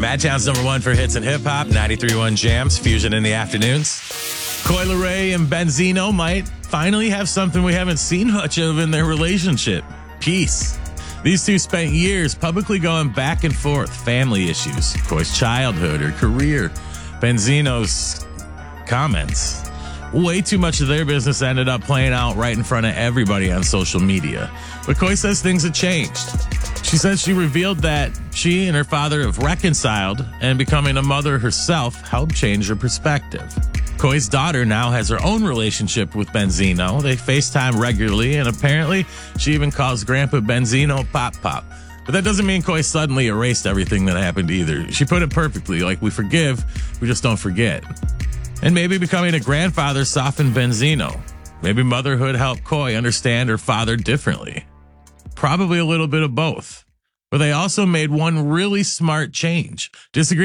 Madtown's #1 for hits and hip hop, 93.1 Jams, Fusion in the afternoons. Coi Leray and Benzino might finally have something we haven't seen much of in their relationship: peace. These two spent years publicly going back and forth, family issues, Coi's childhood, her career, Benzino's comments. Way too much of their business ended up playing out right in front of everybody on social media. But Coi says things have changed. She says she revealed that she and her father have reconciled, and becoming a mother herself helped change her perspective. Coi's daughter now has her own relationship with Benzino. They FaceTime regularly, and apparently she even calls Grandpa Benzino Pop Pop. But that doesn't mean Coi suddenly erased everything that happened either. She put it perfectly, like, we forgive, we just don't forget. And maybe becoming a grandfather softened Benzino. Maybe motherhood helped Coi understand her father differently. Probably a little bit of both. But they also made one really smart change. Disagree